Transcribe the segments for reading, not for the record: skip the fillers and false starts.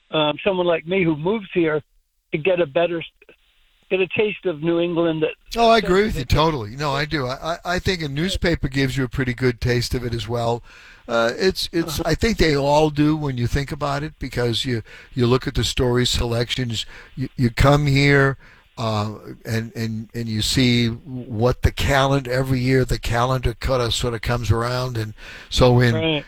someone like me who moves here to get a taste of New England. Oh, I agree with you totally. No, I do. I think a newspaper gives you a pretty good taste of it as well. It's. I think they all do when you think about it, because you look at the story selections. You come here. And you see what the calendar every year, the calendar sort of comes around, and so in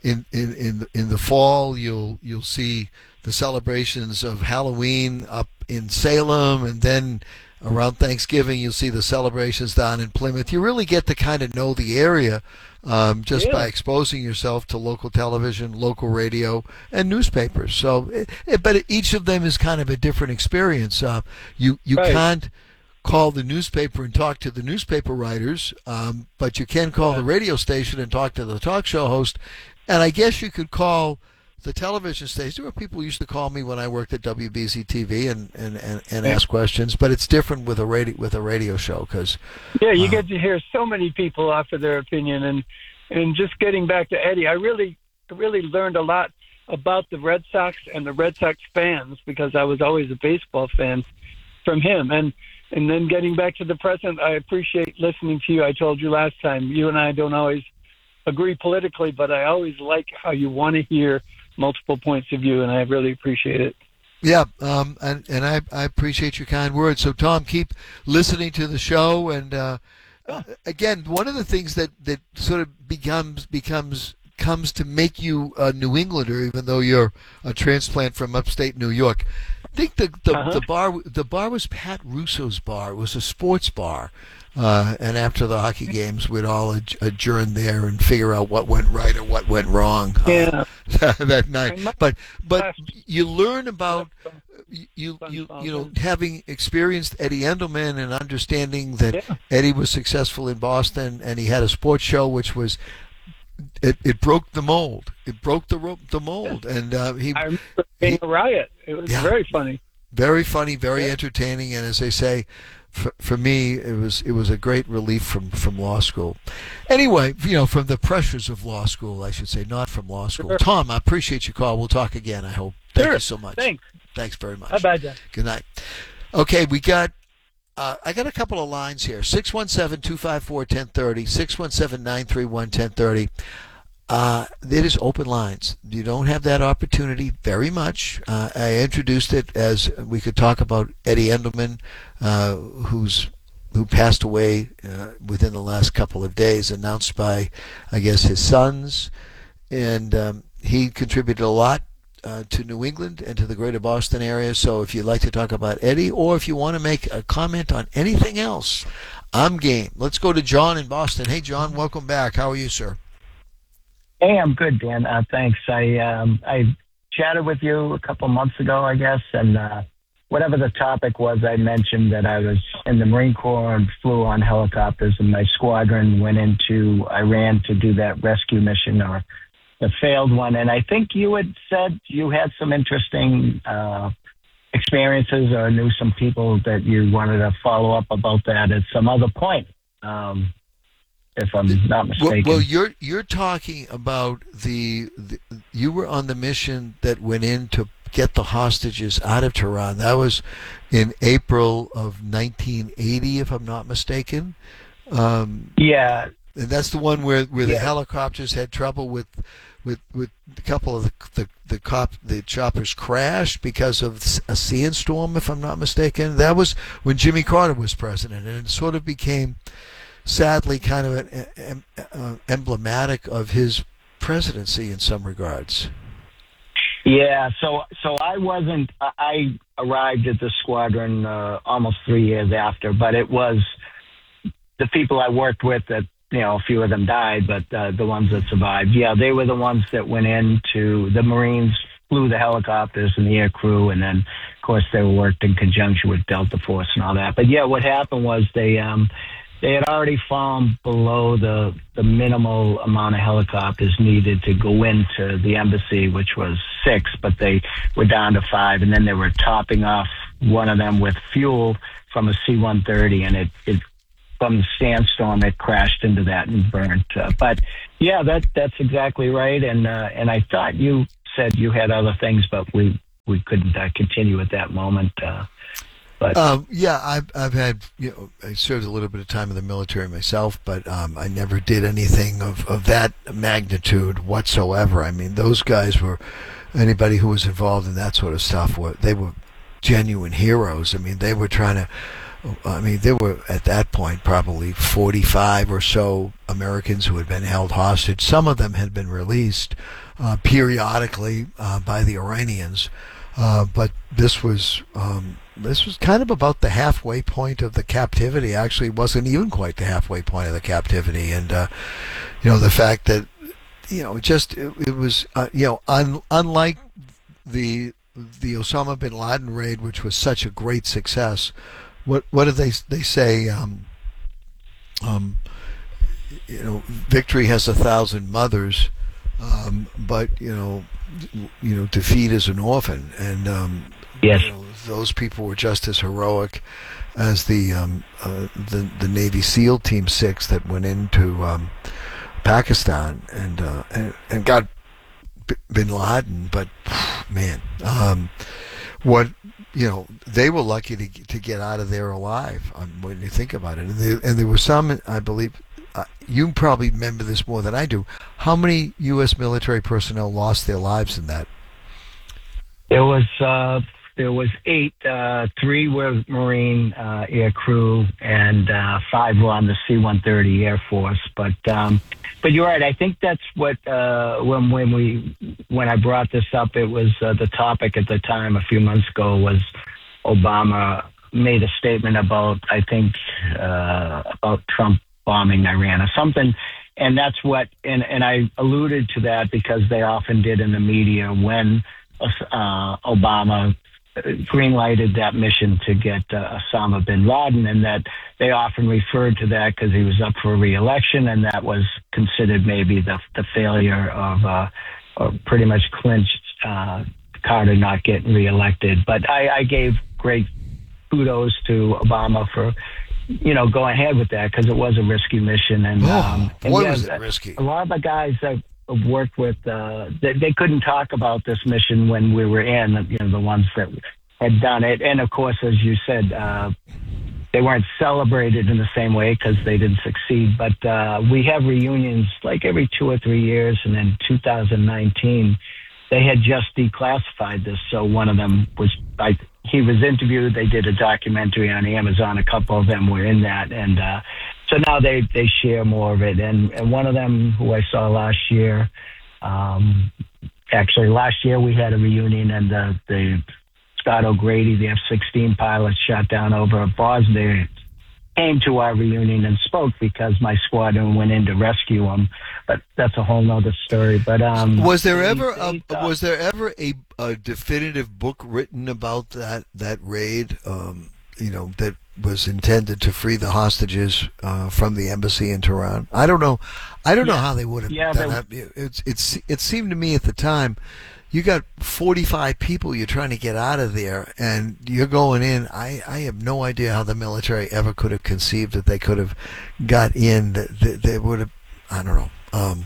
the fall you'll see the celebrations of Halloween up in Salem, and then around Thanksgiving you'll see the celebrations down in Plymouth. You really get to kind of know the area just by exposing yourself to local television, local radio, and newspapers. So, but each of them is kind of a different experience. You can't call the newspaper and talk to the newspaper writers, but you can call the radio station and talk to the talk show host. And I guess you could call the television station, where people used to call me when I worked at WBZ TV and ask questions, but it's different with a radio show, because you get to hear so many people offer their opinion, and just getting back to Eddie, I really learned a lot about the Red Sox and the Red Sox fans, because I was always a baseball fan, from him, and then getting back to the present, I appreciate listening to you. I told you last time, you and I don't always agree politically, but I always like how you want to hear multiple points of view, and I really appreciate it. Yeah, and I appreciate your kind words. So, Tom, keep listening to the show, and again, one of the things that sort of comes to make you a New Englander, even though you're a transplant from upstate New York. I think the bar was Pat Russo's bar. It was a sports bar. And after the hockey games, we'd all adjourn there and figure out what went right or what went wrong that night. But you learn about you know, having experienced Eddie Endelman and understanding that Eddie was successful in Boston, and he had a sports show which was it broke the mold. It broke the mold, and I remember being a riot. It was very funny. Very funny, very entertaining, and as they say, for me, it was a great relief from law school. Anyway, from the pressures of law school, I should say, not from law school. Sure. Tom, I appreciate your call. We'll talk again, I hope. Thank you so much. Thanks very much. Bye, John. Good night. Okay, we got. I got a couple of lines here. 617-254-1030, 617-931-1030. It is open lines. You don't have that opportunity very much. I introduced it as we could talk about Eddie Endelman, who passed away within the last couple of days, announced by, I guess, his sons. And he contributed a lot to New England and to the greater Boston area. So if you'd like to talk about Eddie, or if you want to make a comment on anything else, I'm game. Let's go to John in Boston. Hey, John, welcome back. How are you, sir? Hey, I'm good, Dan. Thanks. I chatted with you a couple months ago, I guess, and whatever the topic was, I mentioned that I was in the Marine Corps and flew on helicopters, and my squadron went into Iran to do that rescue mission, or the failed one. And I think you had said you had some interesting experiences, or knew some people that you wanted to follow up about that at some other point. If I'm not mistaken. Well, you're talking about you were on the mission that went in to get the hostages out of Tehran. That was in April of 1980, if I'm not mistaken. Yeah. And that's the one where the helicopters had trouble with a couple of the choppers crashed because of a sandstorm, if I'm not mistaken. That was when Jimmy Carter was president, and it sort of became, sadly, kind of emblematic of his presidency in some regards. Yeah, so I arrived at the squadron almost 3 years after, but it was the people I worked with that, a few of them died, but the ones that survived, they were the ones that went into the Marines, flew the helicopters and the air crew, and then, of course, they worked in conjunction with Delta Force and all that. But what happened was they had already fallen below the minimal amount of helicopters needed to go into the embassy, which was 6, but they were down to 5, and then they were topping off one of them with fuel from a C-130, and it from the sandstorm, it crashed into that and burned. But that's exactly right. And I thought you said you had other things, but we we couldn't continue at that moment. But I've had, I served a little bit of time in the military myself, but I never did anything of that magnitude whatsoever. I mean, those guys were, anybody who was involved in that sort of stuff, they were genuine heroes. I mean, they were there were at that point probably 45 or so Americans who had been held hostage. Some of them had been released periodically by the Iranians, but this was kind of about the halfway point of the captivity. Actually, it wasn't even quite the halfway point of the captivity, and the fact that it was unlike the Osama bin Laden raid, which was such a great success. What do they say? Victory has 1,000 mothers, but defeat is an orphan, and yes. Those people were just as heroic as the Navy SEAL Team 6 that went into Pakistan and got bin Laden. But man, they were lucky to get out of there alive. When you think about it, and there were some, I believe, you probably remember this more than I do. How many U.S. military personnel lost their lives in that? There was 8. 3 were Marine air crew, and 5 were on the C-130 Air Force. But you're right. I think that's what when I brought this up, it was the topic at the time a few months ago was Obama made a statement about Trump bombing Iran or something. And that's what, and I alluded to that because they often did in the media when Obama green-lighted that mission to get Osama bin Laden, and that they often referred to that because he was up for re-election, and that was considered maybe the failure of or pretty much clinched Carter not getting re-elected. But I gave great kudos to Obama for going ahead with that because it was a risky mission. And was it risky? A lot of the guys that I've worked with, they couldn't talk about this mission when we were in, the ones that had done it. And of course, as you said, they weren't celebrated in the same way because they didn't succeed. But we have reunions like every 2 or 3 years. And in 2019, they had just declassified this. So one of them was, he was interviewed. They did a documentary on Amazon. A couple of them were in that. And so now they share more of it. And one of them who I saw last year, actually last year we had a reunion, and the Scott O'Grady, the F-16 pilot shot down over Bosnia, came to our reunion and spoke because my squadron went in to rescue him. But that's a whole nother story. But was there ever a definitive book written about that raid? That was intended to free the hostages from the embassy in Tehran. I don't know how they would have done that. It seemed to me at the time, you got 45 people you're trying to get out of there, and you're going in. I have no idea how the military ever could have conceived that they could have got in. They would have. I don't know.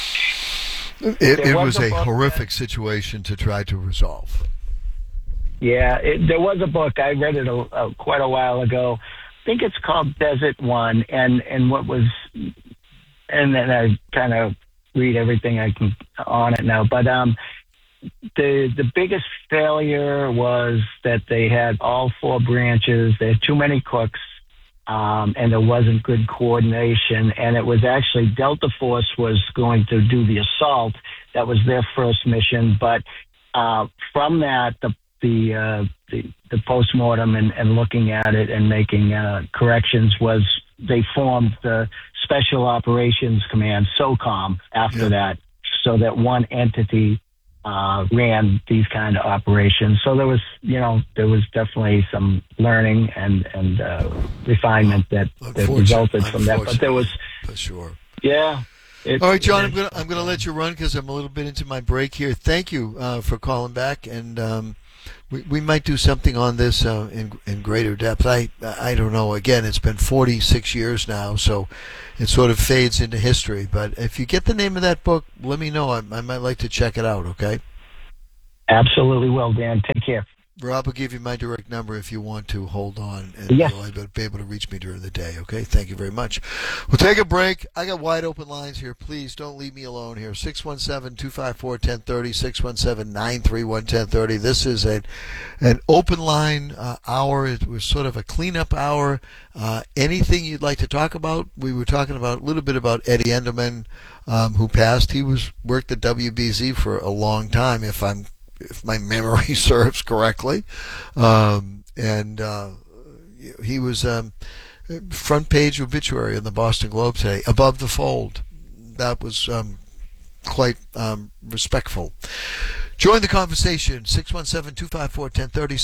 It was a horrific situation to try to resolve. Yeah, there was a book. I read it quite a while ago. I think it's called Desert One, and what was, and then I kind of read everything I can on it now. But the biggest failure was that they had all 4 branches. They had too many cooks, and there wasn't good coordination. And it was actually Delta Force was going to do the assault. That was their first mission. But from that, the postmortem and looking at it and making corrections was they formed the Special Operations Command, SOCOM, after that, so that one entity ran these kind of operations. So there was definitely some learning and refinement that resulted from that. But there was, for sure. Yeah. All right, John, I'm gonna let you run because I'm a little bit into my break here. Thank you for calling back, and we might do something on this in greater depth. I don't know. Again, it's been 46 years now, so it sort of fades into history. But if you get the name of that book, let me know. I might like to check it out. Okay. Absolutely will, Dan. Take care. Rob will give you my direct number if you want to hold on, and Yes. you'll be able to reach me during the day, okay? Thank you very much. We'll take a break. I got wide open lines here. Please don't leave me alone here. 617-254-1030, 617-931-1030. This is an open line hour. It was sort of a cleanup hour. Anything you'd like to talk about? We were talking about a little bit about Eddie Enderman, who passed. He worked at WBZ for a long time, if my memory serves correctly, and he was front page obituary in the Boston Globe today. Above the fold, that was quite respectful. Join the conversation. 617-254-1030,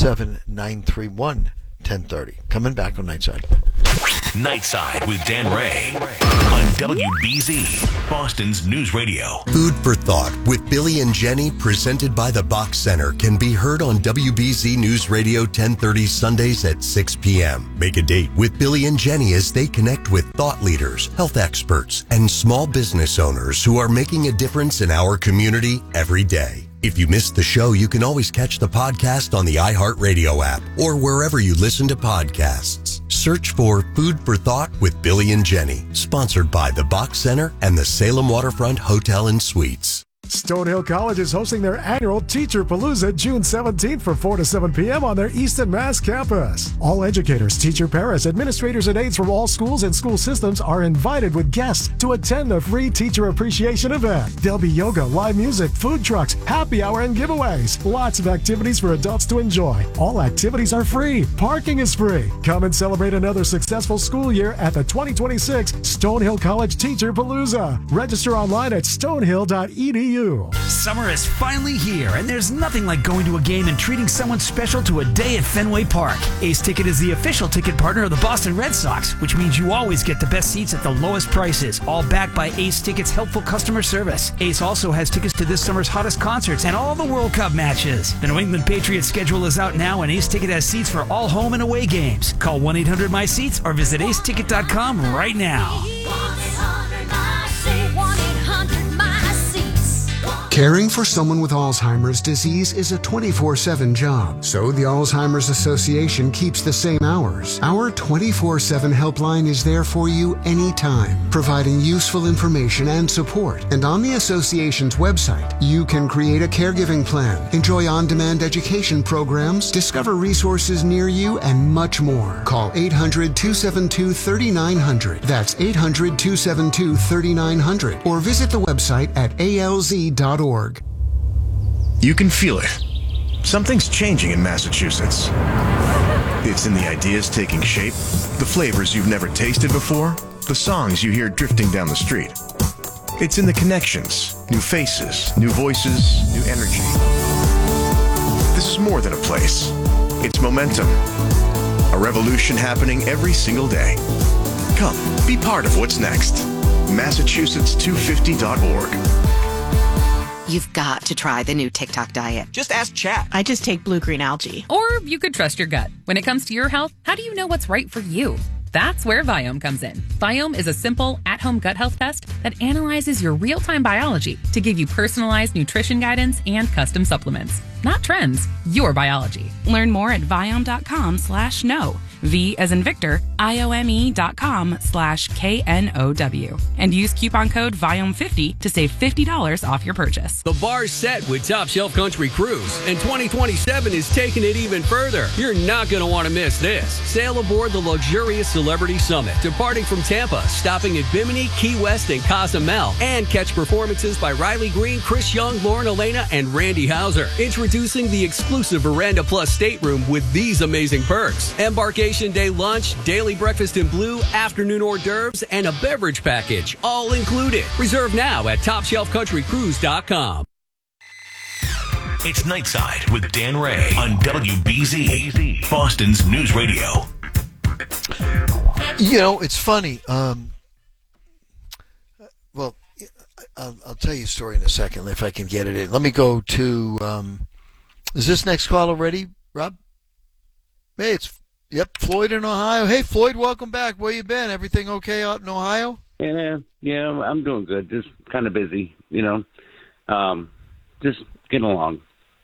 617-931-1030. Coming back on Nightside. Nightside with Dan Ray on WBZ, Boston's News Radio. Food for Thought with Billy and Jenny, presented by the Box Center, can be heard on WBZ News Radio 1030 Sundays at 6 p.m. Make a date with Billy and Jenny as they connect with thought leaders, health experts, and small business owners who are making a difference in our community every day. If you missed the show, you can always catch the podcast on the iHeartRadio app or wherever you listen to podcasts. Search for Food for Thought with Billy and Jenny, sponsored by the Box Center and the Salem Waterfront Hotel and Suites. Stonehill College is hosting their annual Teacher Palooza June 17th from 4 to 7 p.m. on their Easton, Mass. campus. All educators, teacher parents, administrators, and aides from all schools and school systems are invited with guests to attend the free teacher appreciation event. There'll be yoga, live music, food trucks, happy hour, and giveaways. Lots of activities for adults to enjoy. All activities are free. Parking is free. Come and celebrate another successful school year at the 2026 Stonehill College Teacher Palooza. Register online at stonehill.edu. Summer is finally here, and there's nothing like going to a game and treating someone special to a day at Fenway Park. Ace Ticket is the official ticket partner of the Boston Red Sox, which means you always get the best seats at the lowest prices, all backed by Ace Ticket's helpful customer service. Ace also has tickets to this summer's hottest concerts and all the World Cup matches. The New England Patriots schedule is out now, and Ace Ticket has seats for all home and away games. Call 1-800-MY-SEATS or visit aceticket.com right now. Caring for someone with Alzheimer's disease is a 24/7 job, so the Alzheimer's Association keeps the same hours. Our 24/7 helpline is there for you anytime, providing useful information and support. And on the association's website, you can create a caregiving plan, enjoy on-demand education programs, discover resources near you, and much more. Call 800-272-3900. That's 800-272-3900. Or visit the website at alz.org. You can feel it. Something's changing in Massachusetts. It's in the ideas taking shape, the flavors you've never tasted before, the songs you hear drifting down the street. It's in the connections, new faces, new voices, new energy. This is more than a place. It's momentum. A revolution happening every single day. Come, be part of what's next. Massachusetts250.org. You've got to try the new TikTok diet. Just ask Chat. I just take blue-green algae. Or you could trust your gut. When it comes to your health, how do you know what's right for you? That's where Viome comes in. Viome is a simple, at-home gut health test that analyzes your real-time biology to give you personalized nutrition guidance and custom supplements. Not trends, your biology. Learn more at Viome.com/know. V as in Victor, IOME.com/KNOW. And use coupon code VIOME50 to save $50 off your purchase. The bar's set with Top Shelf Country Cruise, and 2027 is taking it even further. You're not going to want to miss this. Sail aboard the luxurious Celebrity Summit, departing from Tampa, stopping at Bimini, Key West, and Cozumel, and catch performances by Riley Green, Chris Young, Lauren Elena, and Randy Hauser. Introducing the exclusive Veranda Plus stateroom with these amazing perks. Embarkation day lunch, daily breakfast in blue, afternoon hors d'oeuvres, and a beverage package, all included. Reserve now at TopShelfCountryCruise.com. It's Nightside with Dan Ray on WBZ, Boston's News Radio. You know, it's funny. Well, I'll tell you a story in a second if I can get it in. Let me go to. Is this next call already, Rob? Hey, Yep, Floyd in Ohio. Hey, Floyd, welcome back. Where you been? Everything okay out in Ohio? Yeah, I'm doing good. Just kind of busy, just getting along.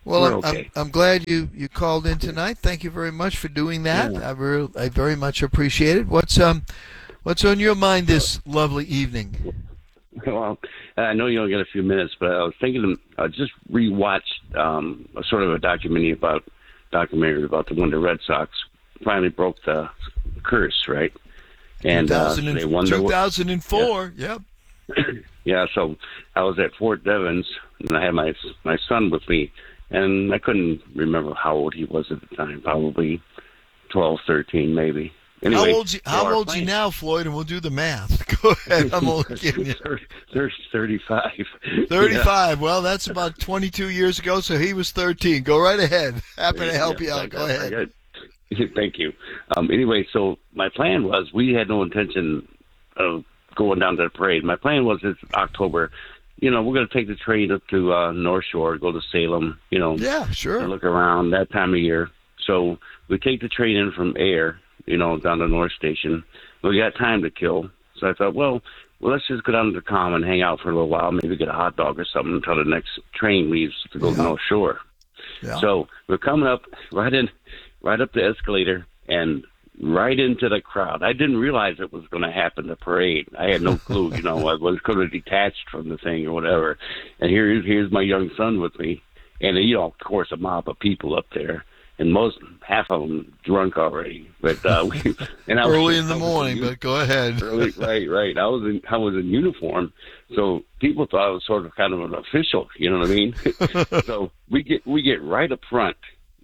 Well, okay. I'm glad you called in tonight. Thank you very much for doing that. Yeah. I very much appreciate it. What's on your mind this lovely evening? Well, I know you only got a few minutes, but I was thinking I just rewatched a sort of a documentary about when the Red Sox finally broke the curse, right? And they won 2004. Yeah. Yep. Yeah. So I was at Fort Devens, and I had my son with me, and I couldn't remember how old he was at the time. Probably 12, 13, maybe. Anyway, how old's he now, Floyd? And we'll do the math. Go ahead. I'm only kidding you. 35. 35. Well, that's about 22 years ago, so he was 13. Go right ahead. Happy to help you out. Go ahead. Thank you. Anyway, so my plan was we had no intention of going down to the parade. My plan was this October, we're going to take the train up to North Shore, go to Salem, Yeah, sure. And look around that time of year. So we take the train in from Ayer, down to North Station. We got time to kill. So I thought, well, let's just go down to the Common, hang out for a little while, maybe get a hot dog or something until the next train leaves to go to North Shore. Yeah. So we're coming up right up the escalator and right into the crowd. I didn't realize it was going to happen, the parade. I had no clue, I was kind of detached from the thing or whatever. And here's my young son with me. And, of course, a mob of people up there. And half of them drunk already. But early in the morning, but go ahead. Right. I was in uniform, so people thought I was sort of kind of an official. You know what I mean? So we get right up front.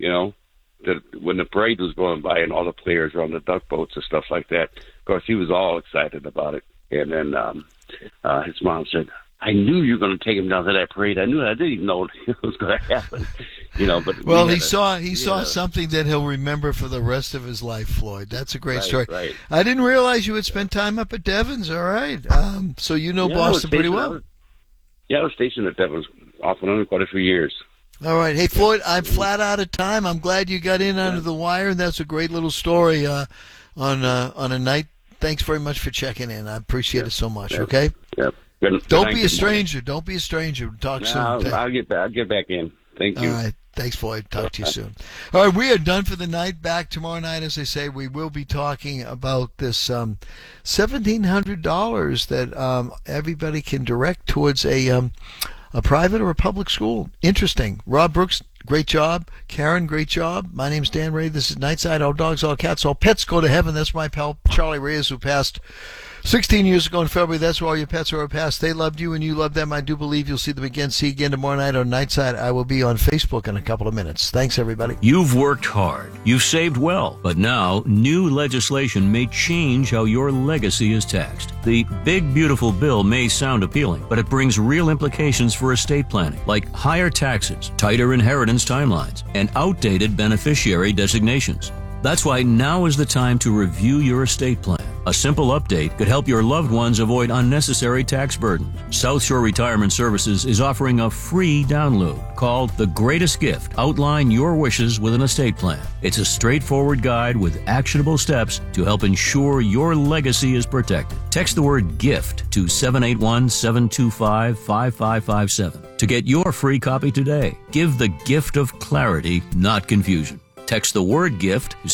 When the parade was going by and all the players were on the duck boats and stuff like that. Of course, he was all excited about it. And then his mom said, "I knew you were going to take him down to that parade. I didn't even know it was going to happen." But well, he saw something that he'll remember for the rest of his life, Floyd. That's a great story. Right. I didn't realize you had spent time up at Devens. All right, so Boston pretty well. I was stationed at Devens off and on quite a few years. All right, hey Floyd, I'm flat out of time. I'm glad you got in under the wire. That's a great little story on a night. Thanks very much for checking in. I appreciate it so much. Yep. Okay. Yep. Don't be a stranger. Don't be a stranger. Talk soon. I'll get back in. Thank you. All right. Thanks, Floyd. Talk to you soon. All right, we are done for the night. Back tomorrow night, as I say, we will be talking about this $1,700 that everybody can direct towards a private or a public school. Interesting. Rob Brooks, great job. Karen, great job. My name's Dan Ray. This is Nightside. All dogs, all cats, all pets go to heaven. That's my pal Charlie Reyes, who passed 16 years ago in February. That's where all your pets are past. They loved you and you loved them. I do believe you'll see them again. See you again tomorrow night on Nightside. I will be on Facebook in a couple of minutes. Thanks, everybody. You've worked hard. You've saved well. But now, new legislation may change how your legacy is taxed. The big, beautiful bill may sound appealing, but it brings real implications for estate planning, like higher taxes, tighter inheritance timelines, and outdated beneficiary designations. That's why now is the time to review your estate plan. A simple update could help your loved ones avoid unnecessary tax burdens. South Shore Retirement Services is offering a free download called The Greatest Gift. Outline your wishes with an estate plan. It's a straightforward guide with actionable steps to help ensure your legacy is protected. Text the word GIFT to 781-725-5557 to get your free copy today. Give the gift of clarity, not confusion. Text the word GIFT to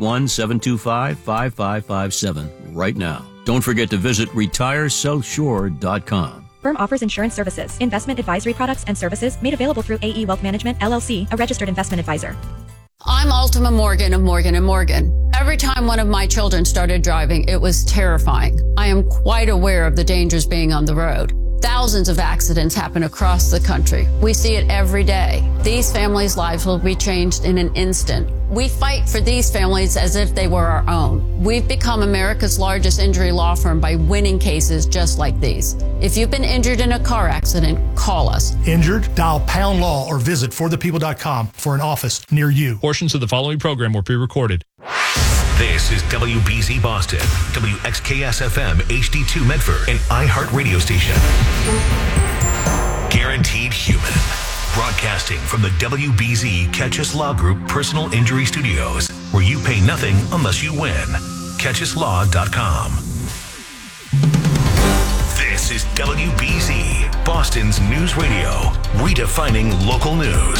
781-725-5557 right now. Don't forget to visit retiresouthshore.com. Firm offers insurance services, investment advisory products and services made available through AE Wealth Management, LLC, a registered investment advisor. I'm Ultima Morgan of Morgan & Morgan. Every time one of my children started driving, it was terrifying. I am quite aware of the dangers being on the road. Thousands of accidents happen across the country. We see it every day. These families' lives will be changed in an instant. We fight for these families as if they were our own. We've become America's largest injury law firm by winning cases just like these. If you've been injured in a car accident, call us. Injured? Dial pound law or visit forthepeople.com for an office near you. Portions of the following program were pre-recorded. This is WBZ Boston, WXKS-FM HD2 Medford, and iHeart Radio Station. Guaranteed Human. Broadcasting from the WBZ Catchus Law Group Personal Injury Studios, where you pay nothing unless you win. CatchusLaw.com. This This is WBZ, Boston's news radio, redefining local news.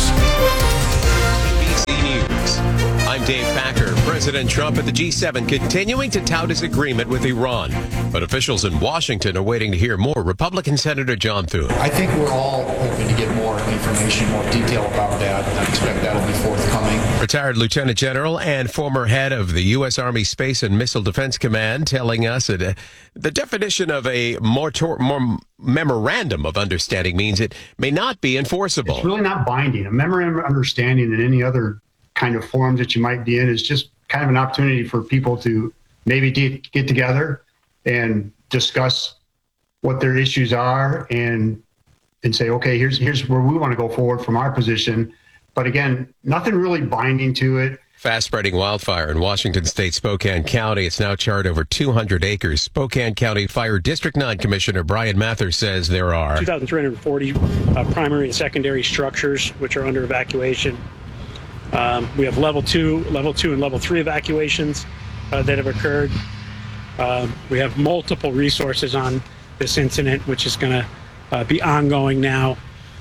WBZ News. I'm Dave Packer. President Trump at the G7 continuing to tout his agreement with Iran. But officials in Washington are waiting to hear more. Republican Senator John Thune. I think we're all hoping to get more information, more detail about that. I expect that'll be forthcoming. Retired Lieutenant General and former head of the U.S. Army Space and Missile Defense Command telling us that the definition of a more memorandum of understanding means it may not be enforceable. It's really not binding. A memorandum of understanding in any other kind of forums that you might be in is just kind of an opportunity for people to maybe get together and discuss what their issues are and say, okay, here's where we want to go forward from our position. But again, nothing really binding to it. Fast-spreading wildfire in Washington State, Spokane County. It's now charred over 200 acres. Spokane County Fire District 9 Commissioner Brian Mather says there are 2,340 primary and secondary structures which are under evacuation. We have level 2 and level 3 evacuations that have occurred. We have multiple resources on this incident, which is going to be ongoing now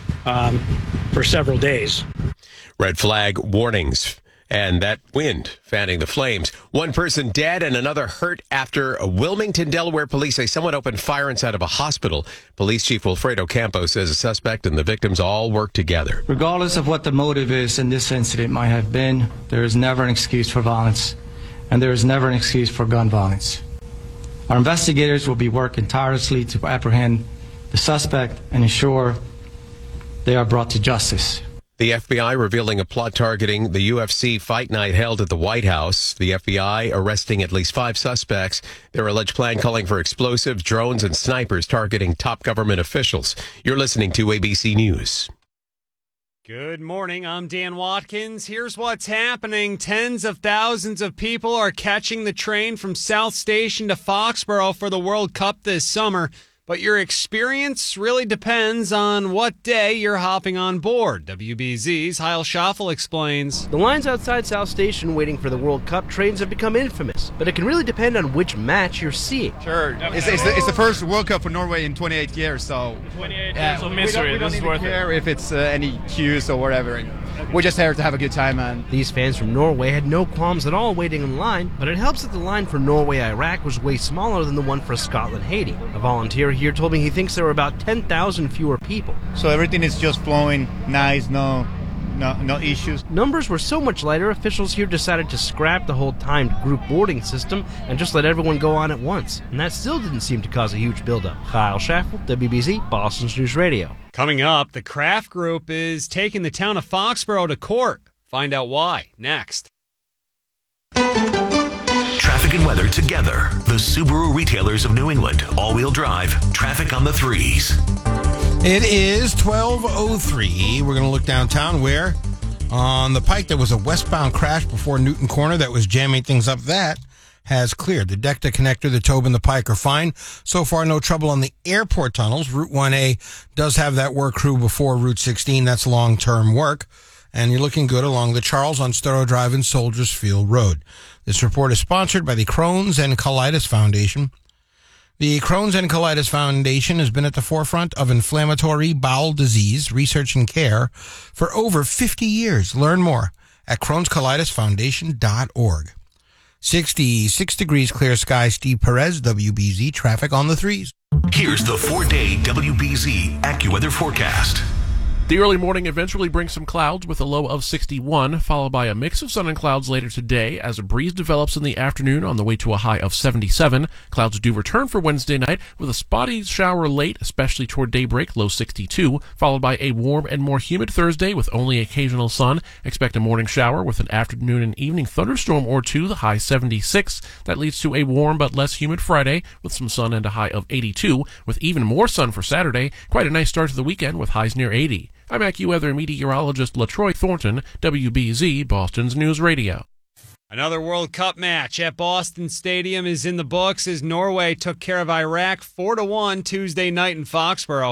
for several days. Red flag warnings and that wind fanning the flames. One person dead and another hurt after Wilmington, Delaware police say someone opened fire inside of a hospital. Police Chief Wilfredo Campos says the suspect and the victims all work together. Regardless of what the motive is in this incident might have been, there is never an excuse for violence, and there is never an excuse for gun violence. Our investigators will be working tirelessly to apprehend the suspect and ensure they are brought to justice. The FBI revealing a plot targeting the UFC fight night held at the White House. The FBI arresting at least 5 suspects. Their alleged plan calling for explosives, drones, and snipers targeting top government officials. You're listening to ABC News. Good morning. I'm Dan Watkins. Here's what's happening. Tens of thousands of people are catching the train from South Station to Foxborough for the World Cup this summer. But your experience really depends on what day you're hopping on board. WBZ's Heil Schaffel explains. The lines outside South Station waiting for the World Cup trains have become infamous, but it can really depend on which match you're seeing. Sure. It's the first World Cup for Norway in 28 years, so 28 years of misery. We don't This is need worth to care if it's any queues or whatever. We're just here to have a good time, man. These fans from Norway had no qualms at all waiting in line, but it helps that the line for Norway-Iraq was way smaller than the one for Scotland-Haiti. A volunteer here told me he thinks there were about 10,000 fewer people. So everything is just flowing nice, no issues. Numbers were so much lighter, officials here decided to scrap the whole timed group boarding system and just let everyone go on at once. And that still didn't seem to cause a huge buildup. Kyle Schaffel, WBZ, Boston's News Radio. Coming up, the Kraft Group is taking the town of Foxborough to court. Find out why next. Traffic and weather together. The Subaru retailers of New England. All-wheel drive. Traffic on the 3s. It is 12:03. We're going to look downtown where on the Pike there was a westbound crash before Newton Corner that was jamming things up. That has cleared. The Decta connector, the Tobe, and the Pike are fine. So far, no trouble on the airport tunnels. Route 1A does have that work crew before Route 16. That's long-term work. And you're looking good along the Charles on Storrow Drive and Soldiers Field Road. This report is sponsored by the Crohn's and Colitis Foundation. The Crohn's and Colitis Foundation has been at the forefront of inflammatory bowel disease research and care for over 50 years. Learn more at Crohn'sColitisFoundation.org. 66 degrees, clear sky. Steve Perez, WBZ, traffic on the 3s. Here's the 4-day WBZ AccuWeather forecast. The early morning eventually brings some clouds with a low of 61, followed by a mix of sun and clouds later today as a breeze develops in the afternoon on the way to a high of 77. Clouds do return for Wednesday night with a spotty shower late, especially toward daybreak, low 62, followed by a warm and more humid Thursday with only occasional sun. Expect a morning shower with an afternoon and evening thunderstorm or two, the high 76. That leads to a warm but less humid Friday with some sun and a high of 82, with even more sun for Saturday. Quite a nice start to the weekend with highs near 80. I'm AccuWeather meteorologist LaTroy Thornton, WBZ, Boston's News Radio. Another World Cup match at Boston Stadium is in the books as Norway took care of Iraq 4-1 Tuesday night in Foxborough.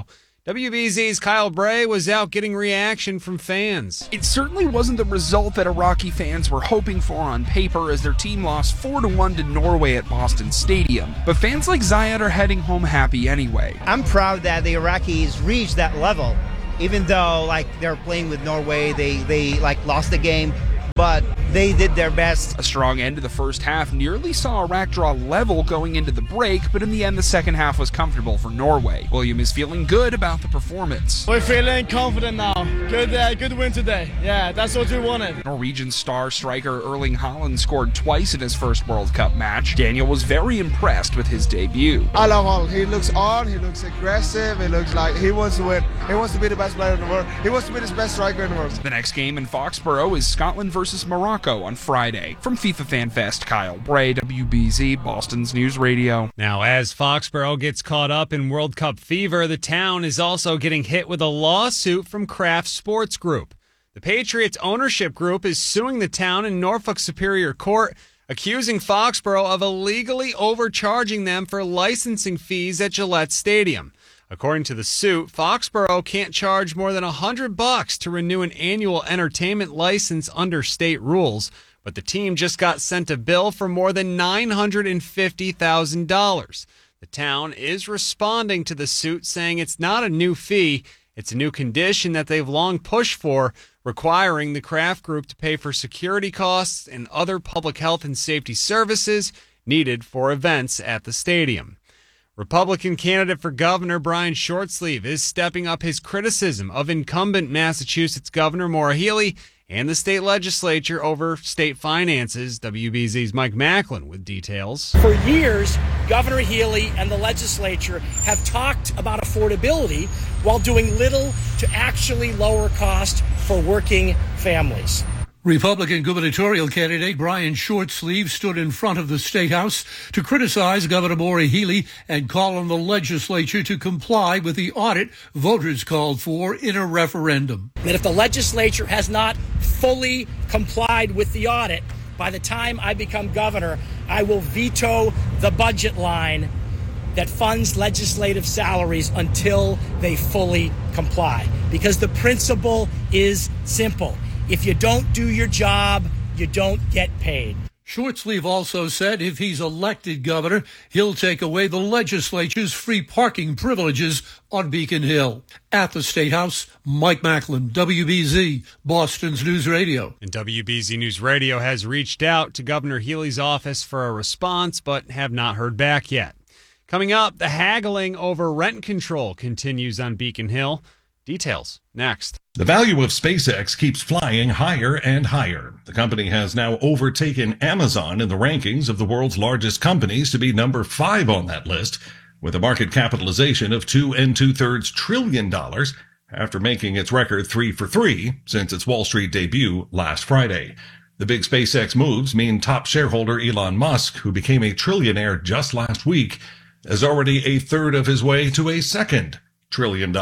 WBZ's Kyle Bray was out getting reaction from fans. It certainly wasn't the result that Iraqi fans were hoping for on paper as their team lost 4-1 to Norway at Boston Stadium. But fans like Zayed are heading home happy anyway. I'm proud that the Iraqis reached that level, even though they're playing with Norway, they lost the game. But they did their best. A strong end to the first half nearly saw Iraq draw level going into the break, but in the end, the second half was comfortable for Norway. William is feeling good about the performance. We're feeling confident now. Good win today. Yeah, that's what we wanted. Norwegian star striker Erling Haaland scored twice in his first World Cup match. Daniel was very impressed with his debut. I love Haaland. He looks on, he looks aggressive, he looks like he wants to win. He wants to be the best player in the world. He wants to be the best striker in the world. The next game in Foxborough is Scotland versus Morocco on Friday. From FIFA Fan Fest, Kyle Bray, WBZ, Boston's News Radio. Now, as Foxborough gets caught up in World Cup fever, the town is also getting hit with a lawsuit from Kraft Sports Group. The Patriots ownership group is suing the town in Norfolk Superior Court, accusing Foxborough of illegally overcharging them for licensing fees at Gillette Stadium. According to the suit, Foxborough can't charge more than $100 to renew an annual entertainment license under state rules, but the team just got sent a bill for more than $950,000. The town is responding to the suit, saying it's not a new fee, it's a new condition that they've long pushed for, requiring the Kraft Group to pay for security costs and other public health and safety services needed for events at the stadium. Republican candidate for governor Brian Shortsleeve is stepping up his criticism of incumbent Massachusetts Governor Maura Healey and the state legislature over state finances. WBZ's Mike Macklin with details. For years, Governor Healey and the legislature have talked about affordability while doing little to actually lower costs for working families. Republican gubernatorial candidate Brian Shortsleeve stood in front of the State House to criticize Governor Maura Healey and call on the legislature to comply with the audit voters called for in a referendum. That if the legislature has not fully complied with the audit, by the time I become governor, I will veto the budget line that funds legislative salaries until they fully comply. Because the principle is simple. If you don't do your job, you don't get paid. Shortsleeve also said if he's elected governor, he'll take away the legislature's free parking privileges on Beacon Hill. At the State House, Mike Macklin, WBZ, Boston's News Radio. And WBZ News Radio has reached out to Governor Healey's office for a response, but have not heard back yet. Coming up, the haggling over rent control continues on Beacon Hill. Details next. The value of SpaceX keeps flying higher and higher. The company has now overtaken Amazon in the rankings of the world's largest companies to be number 5 on that list, with a market capitalization of $2 2/3 trillion after making its record 3 for 3 since its Wall Street debut last Friday. The big SpaceX moves mean top shareholder Elon Musk, who became a trillionaire just last week, is already a third of his way to a second $1 trillion.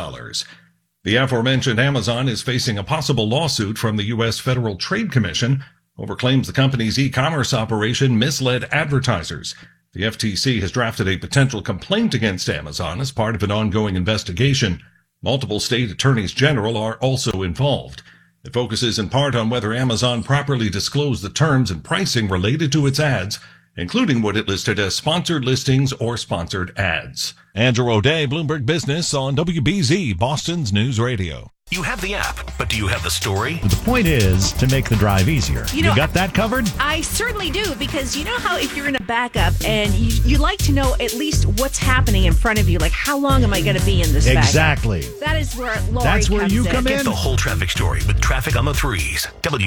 The aforementioned Amazon is facing a possible lawsuit from the U.S. Federal Trade Commission over claims the company's e-commerce operation misled advertisers. The FTC has drafted a potential complaint against Amazon as part of an ongoing investigation. Multiple state attorneys general are also involved. It focuses in part on whether Amazon properly disclosed the terms and pricing related to its ads, including what it listed as sponsored listings or sponsored ads. Andrew O'Day, Bloomberg Business on WBZ, Boston's News Radio. You have the app, but do you have the story? The point is to make the drive easier. You got that covered? I certainly do, because you know how if you're in a backup and you like to know at least what's happening in front of you, like how long am I going to be in this Exactly. backup? That is where Lori That's where comes you in. come in. Get the whole traffic story with Traffic on the Threes.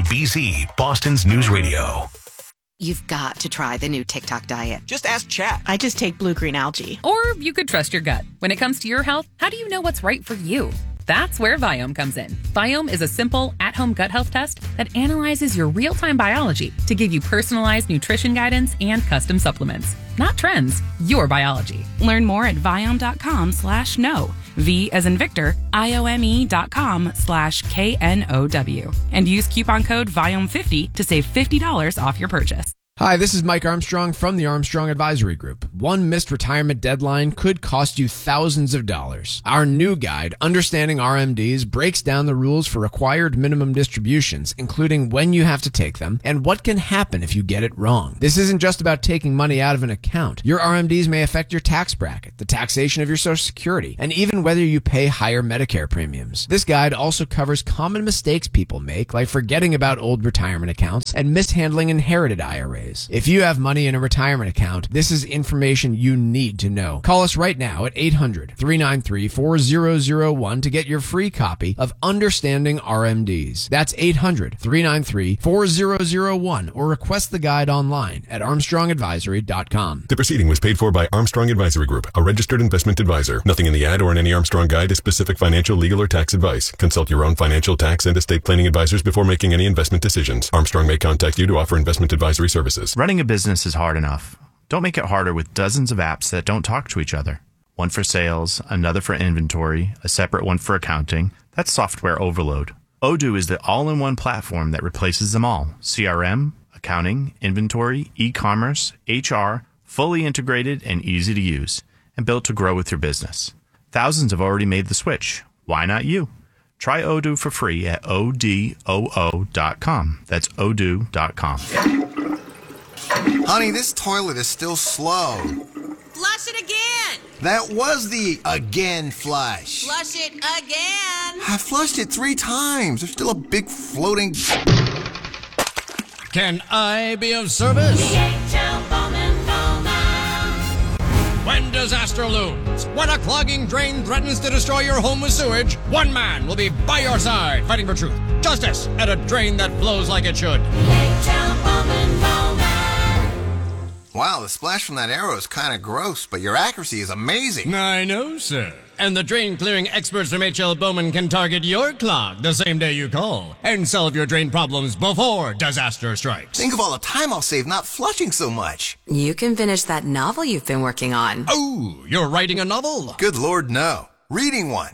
WBZ, Boston's News Radio. You've got to try the new TikTok diet. Just ask Chat. I just take blue-green algae. Or you could trust your gut. When it comes to your health, how do you know what's right for you? That's where Viome comes in. Viome is a simple, at-home gut health test that analyzes your real-time biology to give you personalized nutrition guidance and custom supplements. Not trends, your biology. Learn more at Viome.com/know. V as in Victor, IOME.com/KNOW. And use coupon code VIOME50 to save $50 off your purchase. Hi, this is Mike Armstrong from the Armstrong Advisory Group. One missed retirement deadline could cost you thousands of dollars. Our new guide, Understanding RMDs, breaks down the rules for required minimum distributions, including when you have to take them and what can happen if you get it wrong. This isn't just about taking money out of an account. Your RMDs may affect your tax bracket, the taxation of your Social Security, and even whether you pay higher Medicare premiums. This guide also covers common mistakes people make, like forgetting about old retirement accounts and mishandling inherited IRAs. If you have money in a retirement account, this is information you need to know. Call us right now at 800-393-4001 to get your free copy of Understanding RMDs. That's 800-393-4001 or request the guide online at armstrongadvisory.com. The proceeding was paid for by Armstrong Advisory Group, a registered investment advisor. Nothing in the ad or in any Armstrong guide is specific financial, legal, or tax advice. Consult your own financial, tax, and estate planning advisors before making any investment decisions. Armstrong may contact you to offer investment advisory services. Running a business is hard enough. Don't make it harder with dozens of apps that don't talk to each other. One for sales, another for inventory, a separate one for accounting. That's software overload. Odoo is the all-in-one platform that replaces them all. CRM, accounting, inventory, e-commerce, HR, fully integrated and easy to use, and built to grow with your business. Thousands have already made the switch. Why not you? Try Odoo for free at odoo.com. That's odoo.com. Honey, this toilet is still slow. Flush it again. That was the again flush. Flush it again. I flushed it 3 times. There's still a big floating... Can I be of service? DHL Bowman. When disaster looms, when a clogging drain threatens to destroy your home with sewage, one man will be by your side fighting for truth, justice, and a drain that flows like it should. DHL Bowman. Wow, the splash from that arrow is kind of gross, but your accuracy is amazing. I know, sir. And the drain clearing experts from H.L. Bowman can target your clog the same day you call and solve your drain problems before disaster strikes. Think of all the time I'll save not flushing so much. You can finish that novel you've been working on. Oh, you're writing a novel? Good Lord, no. Reading one.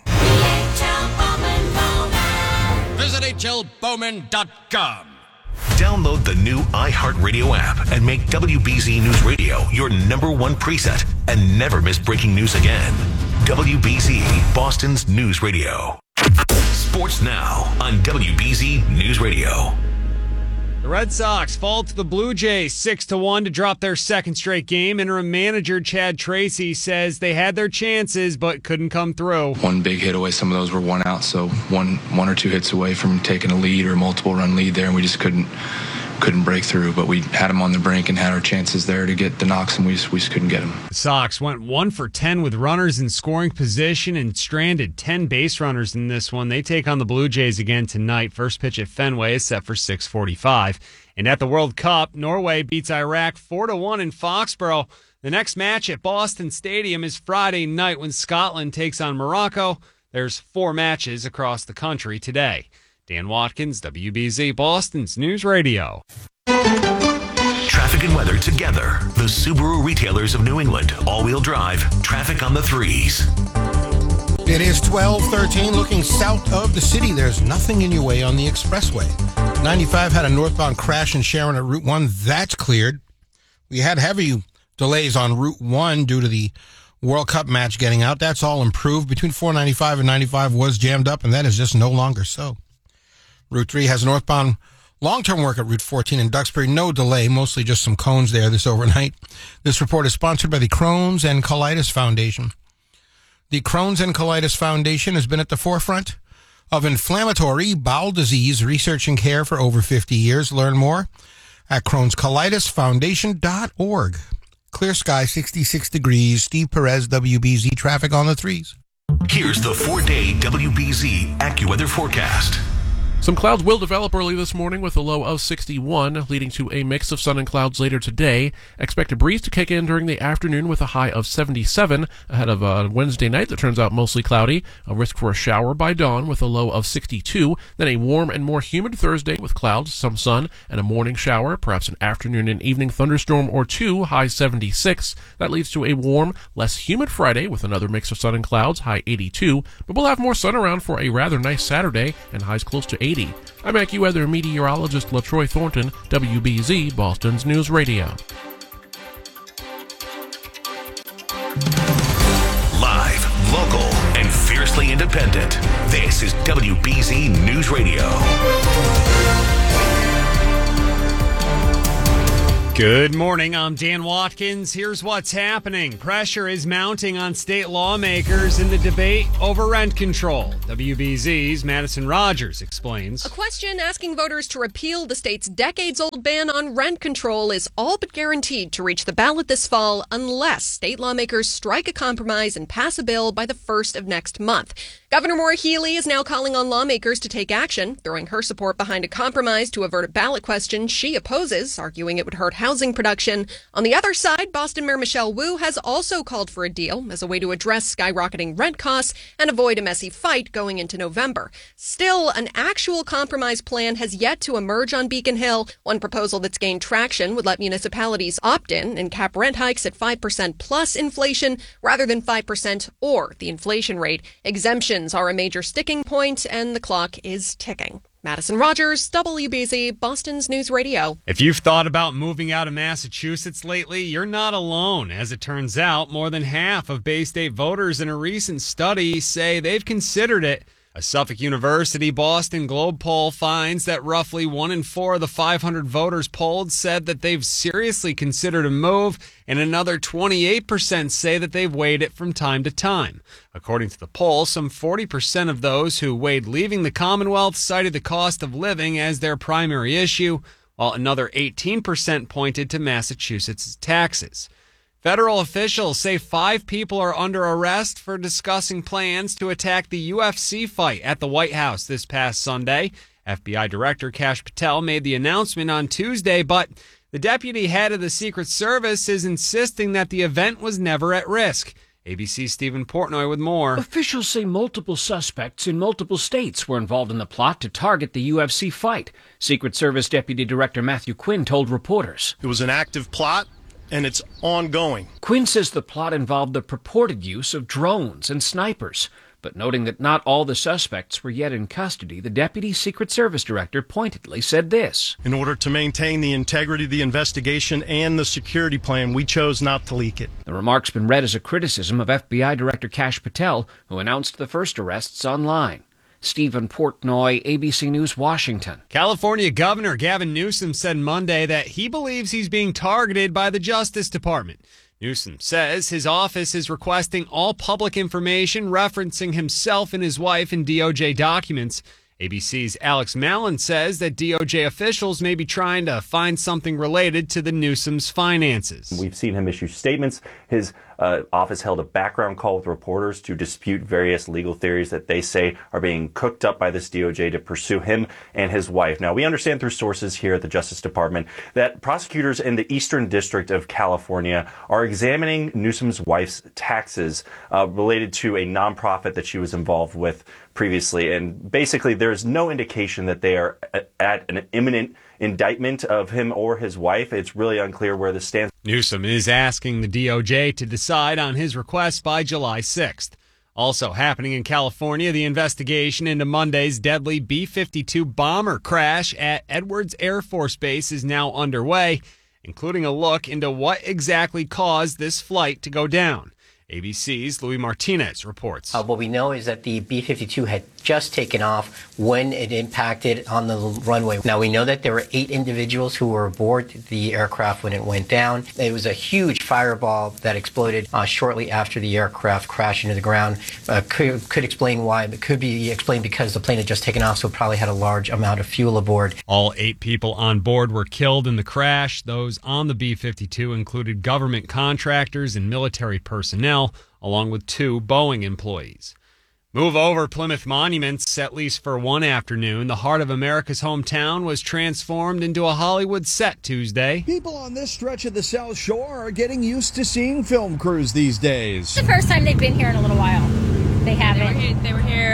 Visit hlbowman.com. Download the new iHeartRadio app and make WBZ News Radio your #1 preset and never miss breaking news again. WBZ, Boston's news radio. Sports now on WBZ News Radio. The Red Sox fall to the Blue Jays 6-1 to drop their second straight game. Interim manager Chad Tracy says they had their chances but couldn't come through. One big hit away, some of those were one out, so one or two hits away from taking a lead or multiple run lead there, and we just couldn't break through. But we had them on the brink and had our chances there to get the knocks, and we just couldn't get them. The Sox went 1 for 10 with runners in scoring position and stranded 10 base runners in this one. They take on the Blue Jays again tonight. First pitch at Fenway is set for 6:45. And at the World Cup, Norway beats Iraq 4-1 in Foxborough. The next match at Boston Stadium is Friday night when Scotland takes on Morocco. There's 4 matches across the country today. Dan Watkins, WBZ, Boston's News Radio. Traffic and weather together. The Subaru retailers of New England. All-wheel drive. Traffic on the 3s. It is 12:13. Looking south of the city, there's nothing in your way on the expressway. 95 had a northbound crash in Sharon at Route 1. That's cleared. We had heavy delays on Route 1 due to the World Cup match getting out. That's all improved. Between 495 and 95 was jammed up, and that is just no longer so. Route 3 has northbound long-term work at Route 14 in Duxbury. No delay, mostly just some cones there this overnight. This report is sponsored by the Crohn's and Colitis Foundation. The Crohn's and Colitis Foundation has been at the forefront of inflammatory bowel disease research and care for over 50 years. Learn more at Crohn'sColitisFoundation.org. Clear sky, 66 degrees. Steve Perez, WBZ, traffic on the 3s. Here's the 4-day WBZ AccuWeather forecast. Some clouds will develop early this morning with a low of 61, leading to a mix of sun and clouds later today. Expect a breeze to kick in during the afternoon with a high of 77 ahead of a Wednesday night that turns out mostly cloudy. A risk for a shower by dawn with a low of 62. Then a warm and more humid Thursday with clouds, some sun, and a morning shower, perhaps an afternoon and evening thunderstorm or 2, high 76. That leads to a warm, less humid Friday with another mix of sun and clouds, high 82. But we'll have more sun around for a rather nice Saturday and highs close to 80. 80. I'm AccuWeather meteorologist LaTroy Thornton, WBZ, Boston's News Radio. Live, local, and fiercely independent. This is WBZ News Radio. Good morning, I'm Dan Watkins. Here's what's happening. Pressure is mounting on state lawmakers in the debate over rent control. WBZ's Madison Rogers explains. A question asking voters to repeal the state's decades-old ban on rent control is all but guaranteed to reach the ballot this fall unless state lawmakers strike a compromise and pass a bill by the 1st of next month. Governor Maura Healey is now calling on lawmakers to take action, throwing her support behind a compromise to avert a ballot question she opposes, arguing it would hurt housing production. On the other side, Boston Mayor Michelle Wu has also called for a deal as a way to address skyrocketing rent costs and avoid a messy fight going into November. Still, an actual compromise plan has yet to emerge on Beacon Hill. One proposal that's gained traction would let municipalities opt in and cap rent hikes at 5% plus inflation rather than 5% or the inflation rate. Exemptions are a major sticking point, and the clock is ticking. Madison Rogers, WBZ, Boston's News Radio. If you've thought about moving out of Massachusetts lately, you're not alone. As it turns out, more than half of Bay State voters in a recent study say they've considered it. A Suffolk University Boston Globe poll finds that roughly 1 in 4 of the 500 voters polled said that they've seriously considered a move, and another 28% say that they've weighed it from time to time. According to the poll, some 40% of those who weighed leaving the Commonwealth cited the cost of living as their primary issue, while another 18% pointed to Massachusetts' taxes. Federal officials say 5 people are under arrest for discussing plans to attack the UFC fight at the White House this past Sunday. FBI Director Kash Patel made the announcement on Tuesday, but the deputy head of the Secret Service is insisting that the event was never at risk. ABC's Stephen Portnoy with more. Officials say multiple suspects in multiple states were involved in the plot to target the UFC fight. Secret Service Deputy Director Matthew Quinn told reporters. It was an active plot, and it's ongoing. Quinn says the plot involved the purported use of drones and snipers. But noting that not all the suspects were yet in custody, the Deputy Secret Service Director pointedly said this. In order to maintain the integrity of the investigation and the security plan, we chose not to leak it. The remark's been read as a criticism of FBI Director Kash Patel, who announced the first arrests online. Stephen Portnoy, ABC News, Washington. California Governor Gavin Newsom said Monday that he believes he's being targeted by the Justice Department. Newsom says his office is requesting all public information referencing himself and his wife in DOJ documents. ABC's Alex Mallon says that DOJ officials may be trying to find something related to the Newsom's finances. We've seen him issue statements. His office held a background call with reporters to dispute various legal theories that they say are being cooked up by this DOJ to pursue him and his wife. Now, we understand through sources here at the Justice Department that prosecutors in the Eastern District of California are examining Newsom's wife's taxes related to a nonprofit that she was involved with previously. And basically, there's no indication that they are at an imminent indictment of him or his wife. It's really unclear where this stands. Newsom is asking the DOJ to decide on his request by July 6th. Also happening in California, the investigation into Monday's deadly B-52 bomber crash at Edwards Air Force Base is now underway, including a look into what exactly caused this flight to go down. ABC's Louis Martinez reports. What we know is that the B-52 had just taken off when it impacted on the runway. Now, we know that there were 8 individuals who were aboard the aircraft when it went down. It was a huge fireball that exploded shortly after the aircraft crashed into the ground. Could explain why, but could be explained because the plane had just taken off, so it probably had a large amount of fuel aboard. All 8 people on board were killed in the crash. Those on the B-52 included government contractors and military personnel, along with 2 Boeing employees. Move over Plymouth Monuments, at least for one afternoon. The heart of America's hometown was transformed into a Hollywood set Tuesday. People on this stretch of the South Shore are getting used to seeing film crews these days. It's the first time they've been here in a little while. They haven't. They were here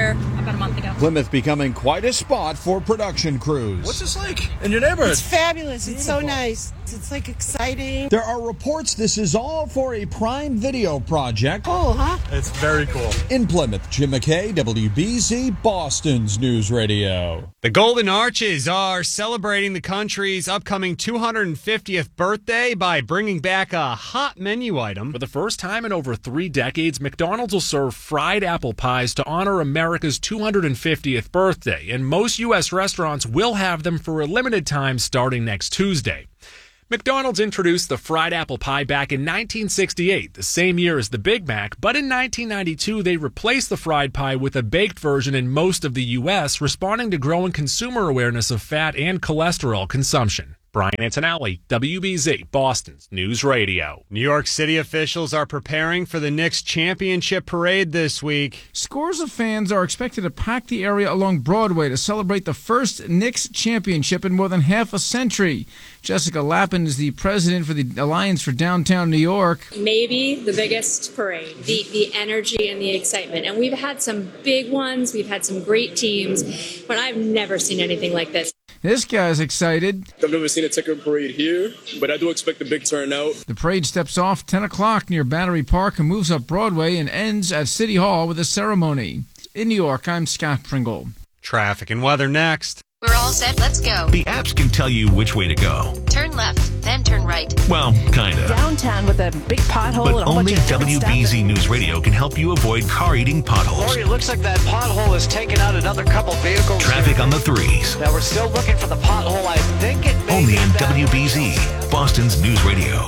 about a month ago. Plymouth becoming quite a spot for production crews. What's this like in your neighborhood? It's fabulous. It's so nice. It's like exciting. There are reports this is all for a Prime Video project. Oh, huh? It's very cool. In Plymouth, Jim McKay, WBZ, Boston's News Radio. The Golden Arches are celebrating the country's upcoming 250th birthday by bringing back a hot menu item. For the first time in over 3 decades, McDonald's will serve fried apple pies to honor America's 250th birthday, and most U.S. restaurants will have them for a limited time starting next Tuesday. McDonald's introduced the fried apple pie back in 1968, the same year as the Big Mac, but in 1992 they replaced the fried pie with a baked version in most of the U.S., responding to growing consumer awareness of fat and cholesterol consumption. Brian Antonelli, WBZ, Boston's News Radio. New York City officials are preparing for the Knicks championship parade this week. Scores of fans are expected to pack the area along Broadway to celebrate the first Knicks championship in more than half a century. Jessica Lappin is the president for the Alliance for Downtown New York. Maybe the biggest parade, the energy and the excitement. And we've had some big ones, we've had some great teams, but I've never seen anything like this. This guy's excited. I've never seen a ticket parade here, but I do expect a big turnout. The parade steps off 10 o'clock near Battery Park and moves up Broadway and ends at City Hall with a ceremony. In New York, I'm Scott Pringle. Traffic and weather next. We're all set. Let's go. The apps can tell you which way to go. Turn left, then turn right. Well, kind of. Downtown with a big pothole. But only WBZ News Radio can help you avoid car-eating potholes. Lori, it looks like that pothole has taken out another couple vehicles. Traffic on the 3s. Now we're still looking for the pothole. I think it may only be in WBZ, Boston's News Radio.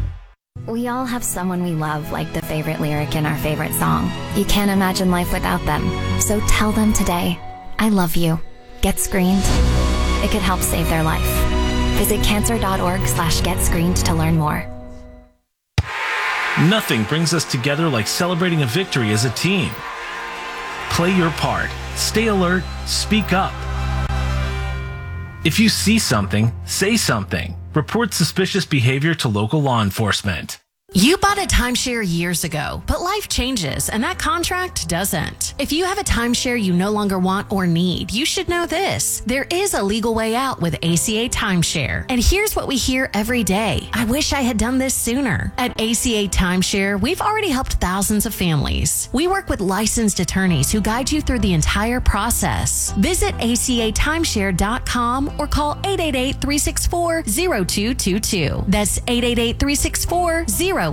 We all have someone we love, like the favorite lyric in our favorite song. You can't imagine life without them. So tell them today, I love you. Get screened. It could help save their life. Visit cancer.org/getscreened to learn more. Nothing brings us together like celebrating a victory as a team. Play your part. Stay alert. Speak up. If you see something, say something. Report suspicious behavior to local law enforcement. You bought a timeshare years ago, but life changes and that contract doesn't. If you have a timeshare you no longer want or need, you should know this. There is a legal way out with ACA Timeshare. And here's what we hear every day. I wish I had done this sooner. At ACA Timeshare, we've already helped thousands of families. We work with licensed attorneys who guide you through the entire process. Visit acatimeshare.com or call 888-364-0222. That's 888-364-ACA.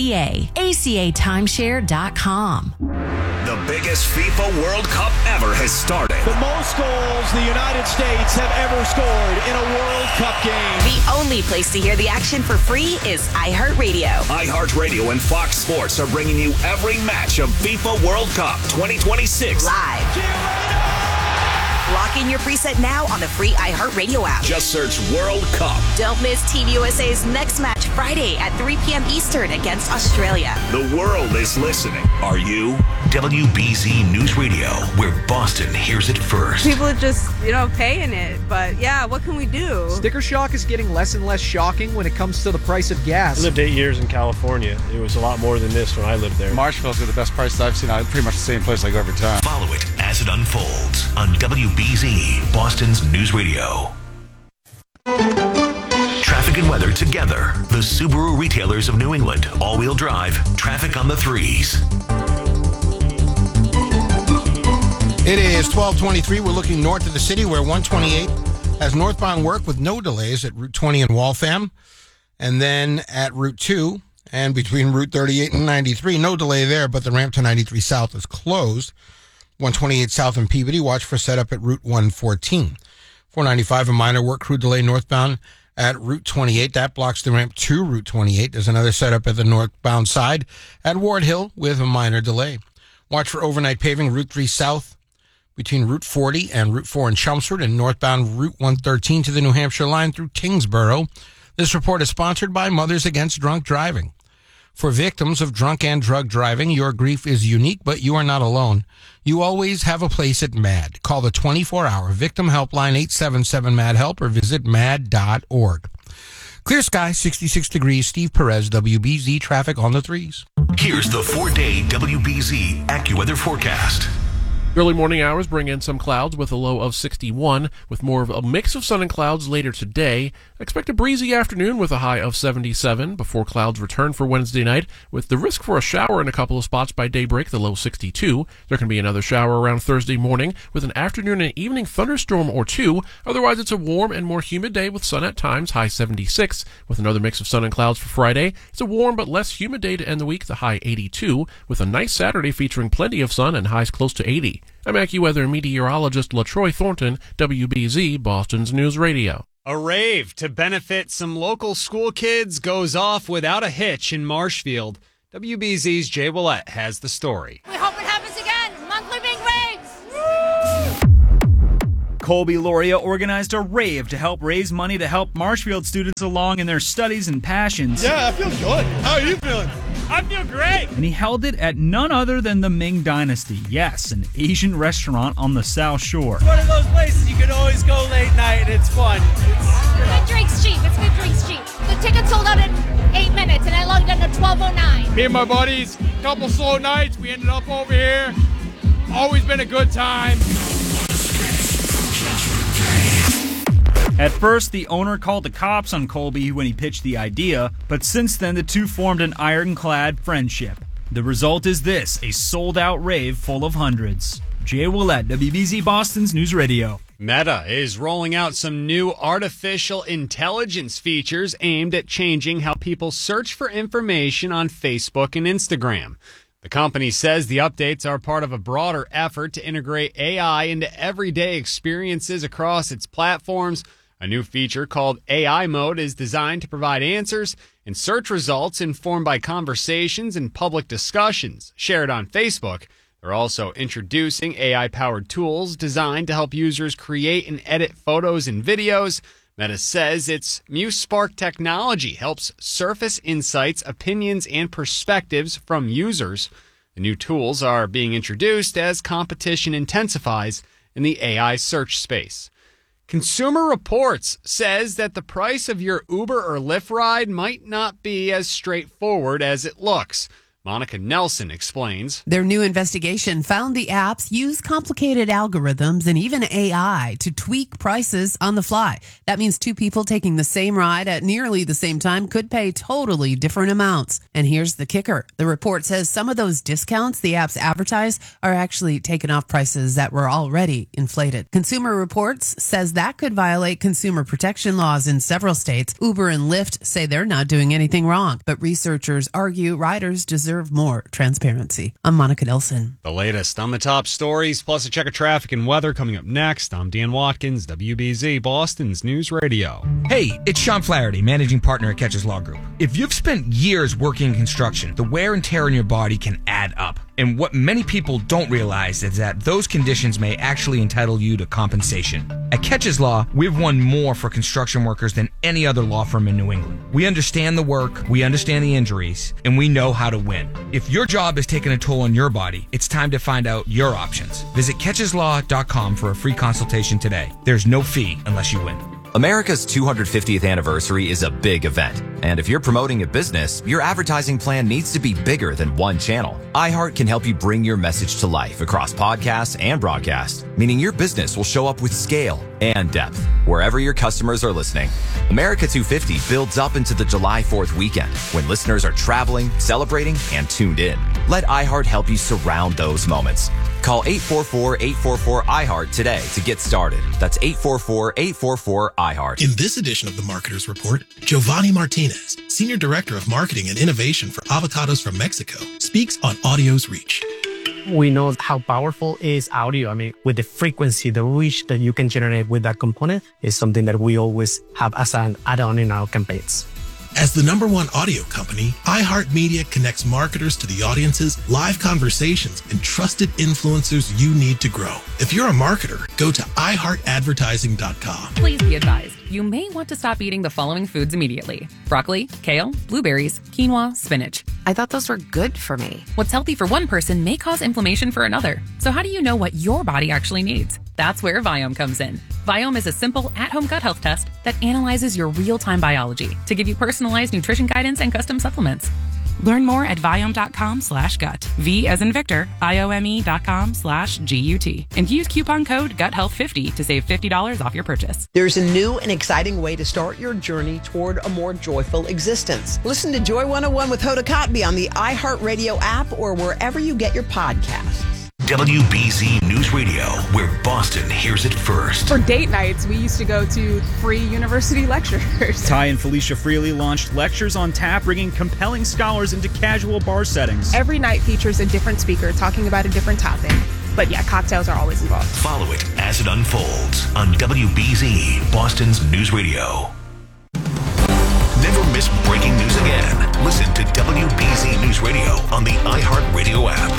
ACAtimeshare.com. The biggest FIFA World Cup ever has started. The most goals the United States have ever scored in a World Cup game. The only place to hear the action for free is iHeartRadio. iHeartRadio and Fox Sports are bringing you every match of FIFA World Cup 2026 live. Lock in your preset now on the free iHeartRadio app. Just search World Cup. Don't miss Team USA's next match Friday at 3 p.m. Eastern against Australia. The world is listening. Are you? WBZ News Radio, where Boston hears it first. People are just, paying it. But yeah, what can we do? Sticker shock is getting less and less shocking when it comes to the price of gas. I lived 8 years in California. It was a lot more than this when I lived there. Marshall's are the best prices I've seen. Pretty much the same place I go every time. Follow it as it unfolds on WBZ, Boston's News Radio. Traffic and weather together. The Subaru retailers of New England. All-wheel drive. Traffic on the 3s. It is 12:23. We're looking north of the city where 128 has northbound work with no delays at Route 20 in Waltham. And then at Route 2 and between Route 38 and 93, no delay there, but the ramp to 93 South is closed. 128 South in Peabody, watch for setup at Route 114. 495, a minor work crew delay northbound at Route 28. That blocks the ramp to Route 28. There's another setup at the northbound side at Ward Hill with a minor delay. Watch for overnight paving Route 3 South between Route 40 and Route 4 in Chelmsford and northbound Route 113 to the New Hampshire line through Kingsborough. This report is sponsored by Mothers Against Drunk Driving. For victims of drunk and drug driving, your grief is unique, but you are not alone. You always have a place at MAD. Call the 24-hour victim helpline 877-MAD-HELP or visit mad.org. Clear sky, 66 degrees. Steve Perez, WBZ traffic on the 3s. Here's the 4-day WBZ AccuWeather forecast. Early morning hours bring in some clouds with a low of 61, with more of a mix of sun and clouds later today. Expect a breezy afternoon with a high of 77 before clouds return for Wednesday night, with the risk for a shower in a couple of spots by daybreak, the low 62. There can be another shower around Thursday morning with an afternoon and evening thunderstorm or two. Otherwise, it's a warm and more humid day with sun at times, high 76, with another mix of sun and clouds for Friday. It's a warm but less humid day to end the week, the high 82, with a nice Saturday featuring plenty of sun and highs close to 80. I'm AccuWeather meteorologist LaTroy Thornton, WBZ, Boston's News Radio. A rave to benefit some local school kids goes off without a hitch in Marshfield. WBZ's Jay Willett has the story. We hope it happens again. Monthly big raves. Colby Loria organized a rave to help raise money to help Marshfield students along in their studies and passions. Yeah, I feel good. How are you feeling? I feel great! And he held it at none other than the Ming Dynasty. Yes, an Asian restaurant on the South Shore. It's one of those places you can always go late night and it's fun. Good drinks cheap. It's good drinks cheap. The ticket sold out in 8 minutes and I logged in at 12:09. Me and my buddies, couple slow nights, we ended up over here. Always been a good time. At first, the owner called the cops on Colby when he pitched the idea, but since then the two formed an ironclad friendship. The result is this, a sold-out rave full of hundreds. Jay Willett, WBZ Boston's News Radio. Meta is rolling out some new artificial intelligence features aimed at changing how people search for information on Facebook and Instagram. The company says the updates are part of a broader effort to integrate AI into everyday experiences across its platforms. A new feature called AI Mode is designed to provide answers and search results informed by conversations and public discussions shared on Facebook. They're also introducing AI-powered tools designed to help users create and edit photos and videos. Meta says its MuseSpark technology helps surface insights, opinions, and perspectives from users. The new tools are being introduced as competition intensifies in the AI search space. Consumer Reports says that the price of your Uber or Lyft ride might not be as straightforward as it looks. Monica Nelson explains. Their new investigation found the apps use complicated algorithms and even AI to tweak prices on the fly. That means two people taking the same ride at nearly the same time could pay totally different amounts. And here's the kicker. The report says some of those discounts the apps advertise are actually taken off prices that were already inflated. Consumer Reports says that could violate consumer protection laws in several states. Uber and Lyft say they're not doing anything wrong, but researchers argue riders deserve more transparency. I'm Monica Nelson. The latest on the top stories, plus a check of traffic and weather coming up next. I'm Dan Watkins, WBZ, Boston's News Radio. Hey, it's Sean Flaherty, managing partner at Catches Law Group. If you've spent years working in construction, the wear and tear on your body can add up. And what many people don't realize is that those conditions may actually entitle you to compensation. At Catches Law, we've won more for construction workers than any other law firm in New England. We understand the work, we understand the injuries, and we know how to win. If your job is taking a toll on your body, it's time to find out your options. Visit catcheslaw.com for a free consultation today. There's no fee unless you win. America's 250th anniversary is a big event. And if you're promoting a business, your advertising plan needs to be bigger than one channel. iHeart can help you bring your message to life across podcasts and broadcast, meaning your business will show up with scale and depth wherever your customers are listening. America 250 builds up into the July 4th weekend when listeners are traveling, celebrating, and tuned in. Let iHeart help you surround those moments. Call 844-844-iHeart today to get started. That's 844-844-iHeart. In this edition of the Marketer's Report, Giovanni Martinez, Senior Director of Marketing and Innovation for Avocados from Mexico, speaks on audio's reach. We know how powerful is audio. I mean, with the frequency, the reach that you can generate with that component is something that we always have as an add-on in our campaigns. As the #1 audio company, iHeartMedia connects marketers to the audiences, live conversations, and trusted influencers you need to grow. If you're a marketer, go to iHeartAdvertising.com. Please be advised, you may want to stop eating the following foods immediately: broccoli, kale, blueberries, quinoa, spinach. I thought those were good for me. What's healthy for one person may cause inflammation for another. So how do you know what your body actually needs? That's where Viome comes in. Viome is a simple at-home gut health test that analyzes your real-time biology to give you personalized nutrition guidance and custom supplements. Learn more at Viome.com/gut. V as in Victor, IOME.com/GUT. And use coupon code GUTHEALTH50 to save $50 off your purchase. There's a new and exciting way to start your journey toward a more joyful existence. Listen to Joy 101 with Hoda Kotb on the iHeartRadio app or wherever you get your podcasts. WBZ News Radio, where Boston hears it first. For date nights, we used to go to free university lectures. Ty and Felicia Freely launched Lectures on Tap, bringing compelling scholars into casual bar settings. Every night features a different speaker talking about a different topic. But yeah, cocktails are always involved. Follow it as it unfolds on WBZ, Boston's News Radio. Never miss breaking news again. Listen to WBZ News Radio on the iHeartRadio app.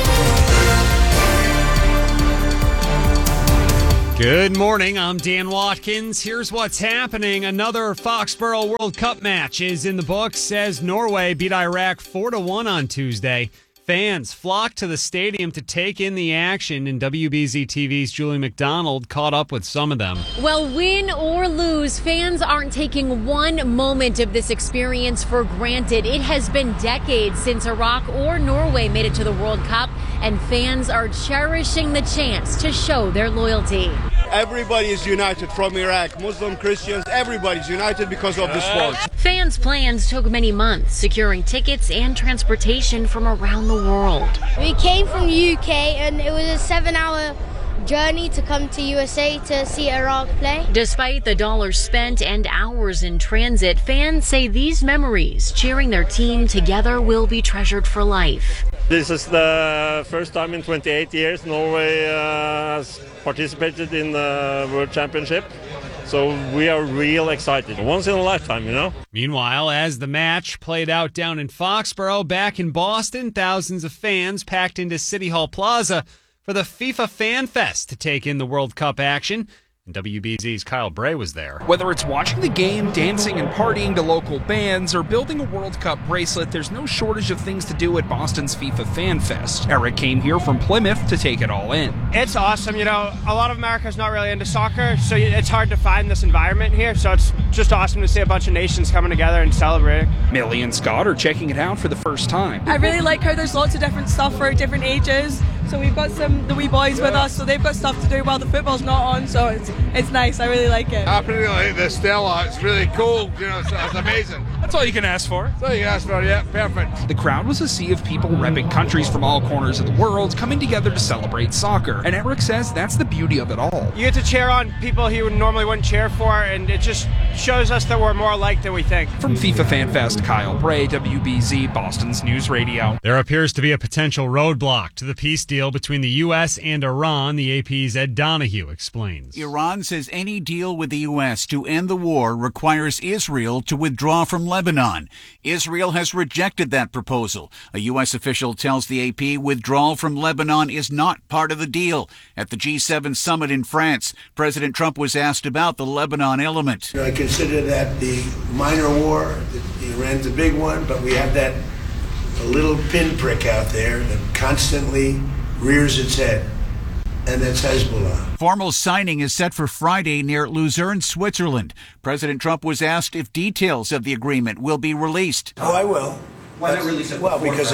Good morning, I'm Dan Watkins. Here's what's happening. Another Foxborough World Cup match is in the books as Norway beat Iraq 4-1 on Tuesday. Fans flocked to the stadium to take in the action, and WBZ TV's Julie McDonald caught up with some of them. Well, win or lose, fans aren't taking one moment of this experience for granted. It has been decades since Iraq or Norway made it to the World Cup, and fans are cherishing the chance to show their loyalty. Everybody is united from Iraq, Muslim, Christians, everybody's united because of the sport. Fans' plans took many months, securing tickets and transportation from around the world. We came from UK and it was a 7-hour journey to come to USA to see Iraq play. Despite the dollars spent and hours in transit, fans say these memories, cheering their team together, will be treasured for life. This is the first time in 28 years Norway has participated in the World Championship. So we are real excited. Once in a lifetime, you know? Meanwhile, as the match played out down in Foxborough, back in Boston, thousands of fans packed into City Hall Plaza for the FIFA Fan Fest to take in the World Cup action. And WBZ's Kyle Bray was there. Whether it's watching the game, dancing and partying to local bands, or building a World Cup bracelet, there's no shortage of things to do at Boston's FIFA Fan Fest. Eric came here from Plymouth to take it all in. It's awesome. You know, a lot of America's not really into soccer, so it's hard to find this environment here. So it's just awesome to see a bunch of nations coming together and celebrating. Millie and Scott are checking it out for the first time. I really like how there's lots of different stuff for different ages. So we've got the wee boys with us, so they've got stuff to do while the football's not on, so it's nice. I really like it. I really like the Stella. It's really cool. You know, it's amazing. That's all you can ask for. That's all you can ask for, yeah. Perfect. The crowd was a sea of people repping countries from all corners of the world coming together to celebrate soccer. And Eric says that's the beauty of it all. You get to cheer on people you normally wouldn't cheer for, and it just shows us that we're more alike than we think. From FIFA Fan Fest, Kyle Bray, WBZ, Boston's News Radio. There appears to be a potential roadblock to the peace deal between the U.S. and Iran, the AP's Ed Donahue explains. Iran says any deal with the U.S. to end the war requires Israel to withdraw from Lebanon. Israel has rejected that proposal. A U.S. official tells the AP withdrawal from Lebanon is not part of the deal. At the G7 summit in France, President Trump was asked about the Lebanon element. I consider that the minor war. Iran's a big one, but we have that little pinprick out there that constantly rears its head, and that's Hezbollah. Formal signing is set for Friday near Luzerne, Switzerland. President Trump was asked if details of the agreement will be released. Oh, I will. Why not release it? Well, because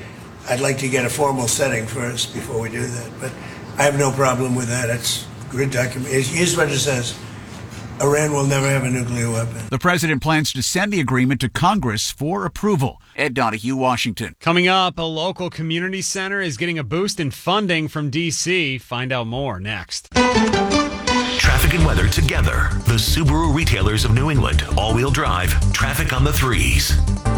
I'd like to get a formal setting first before we do that, but I have no problem with that. It's good document. Here's what it says. Iran will never have a nuclear weapon. The president plans to send the agreement to Congress for approval. Ed Donahue, Washington. Coming up, a local community center is getting a boost in funding from D.C. Find out more next. Traffic and weather together. The Subaru retailers of New England. All-wheel drive. Traffic on the 3s.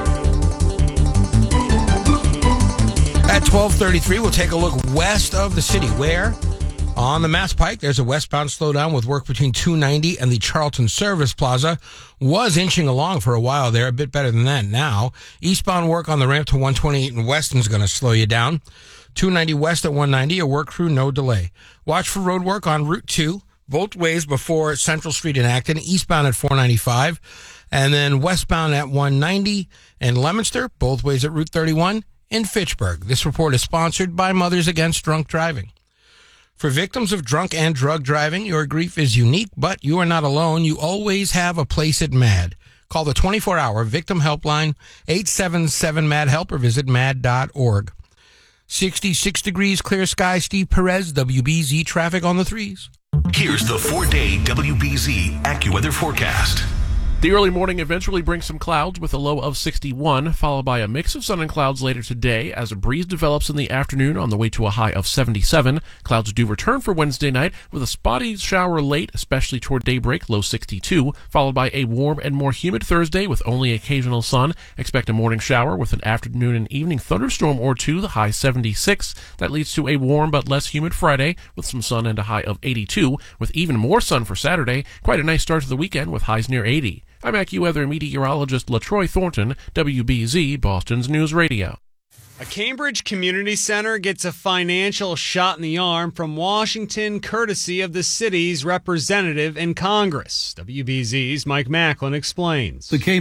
At 12:33, we'll take a look west of the city. Where? On the Mass Pike, there's a westbound slowdown with work between 290 and the Charlton Service Plaza. Was inching along for a while there, a bit better than that now. Eastbound work on the ramp to 128 and Weston is going to slow you down. 290 west at 190, a work crew, no delay. Watch for road work on Route 2, both ways before Central Street in Acton, eastbound at 495, and then westbound at 190 and Leominster, both ways at Route 31 in Fitchburg. This report is sponsored by Mothers Against Drunk Driving. For victims of drunk and drug driving, your grief is unique, but you are not alone. You always have a place at MAD. Call the 24-hour victim helpline, 877-MAD-HELP, or visit mad.org. 66 degrees, clear sky. Steve Perez, WBZ traffic on the 3s. Here's the 4-day WBZ AccuWeather forecast. The early morning eventually brings some clouds with a low of 61, followed by a mix of sun and clouds later today as a breeze develops in the afternoon on the way to a high of 77. Clouds do return for Wednesday night with a spotty shower late, especially toward daybreak, low 62, followed by a warm and more humid Thursday with only occasional sun. Expect a morning shower with an afternoon and evening thunderstorm or two, the high 76. That leads to a warm but less humid Friday with some sun and a high of 82, with even more sun for Saturday. Quite a nice start to the weekend with highs near 80. I'm AccuWeather meteorologist LaTroy Thornton, WBZ, Boston's News Radio. A Cambridge Community Center gets a financial shot in the arm from Washington, courtesy of the city's representative in Congress. WBZ's Mike Macklin explains. The